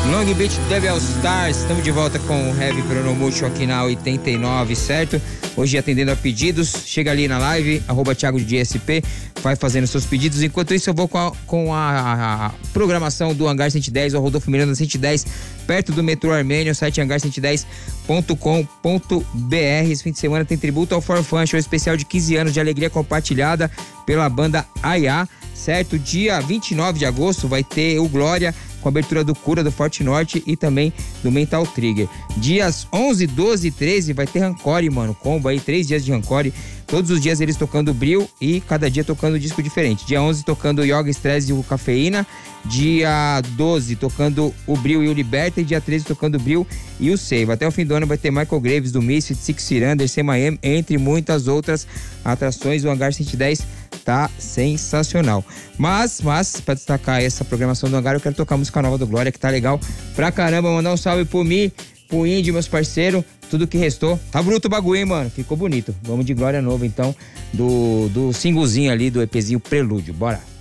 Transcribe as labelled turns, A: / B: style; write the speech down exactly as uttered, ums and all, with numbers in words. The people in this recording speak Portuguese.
A: Long Beach Devil Stars, estamos de volta com o Heavy Pronomotion aqui na oitenta e nove, certo? Hoje atendendo a pedidos, chega ali na live, arroba Thiago de S P, vai fazendo seus pedidos. Enquanto isso eu vou com a, com a, a programação do Hangar cento e dez, o Rodolfo Miranda cento e dez, perto do metrô Armênio, site hangar cento e dez ponto com ponto b r. Esse fim de semana tem tributo ao For Fun, show especial de quinze anos de alegria compartilhada pela banda A I A, certo? Dia vinte e nove de agosto vai ter o Glória, com abertura do Cura, do Forte Norte e também do Mental Trigger. Dias onze, doze e treze vai ter Rancore, mano, combo aí, três dias de Rancore, todos os dias eles tocando Bril e cada dia tocando um disco diferente. Dia onze tocando Yoga Stress e o Cafeína, dia doze tocando o Bril e o Liberta, e dia treze tocando o Bril e o Save. Até o fim do ano vai ter Michael Graves do Misfits, Six Feet Under, C M M, entre muitas outras atrações. O Hangar cento e dez tá sensacional. Mas, mas, pra destacar essa programação do Hangar, eu quero tocar a música nova do Glória, que tá legal pra caramba. Mandar um salve pro Mi, pro Indy, meus parceiros, tudo que restou. Tá bruto o bagulho, hein, mano? Ficou bonito. Vamos de Glória novo, então, do, do singlezinho ali, do EPzinho Prelúdio. Bora!